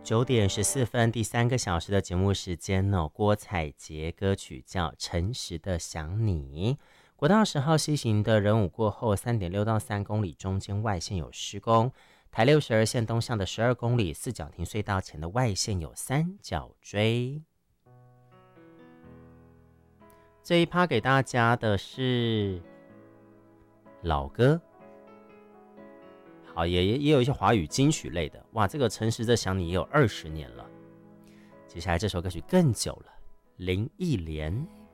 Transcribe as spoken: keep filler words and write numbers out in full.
九点十四分，第三个小时的节目时间哦。郭采洁歌曲叫《诚实的想你》。国道十号西行的仁武过后，三点六到三公里中间外线有施工。台六十二线东向的十二公里四角亭隧道前的外线有三角锥。这一趴给大家的是老歌。好，也也有一些华语金曲类的，哇，这个诚实的想你也有二十年了。接下来这首歌曲更久了，林忆莲。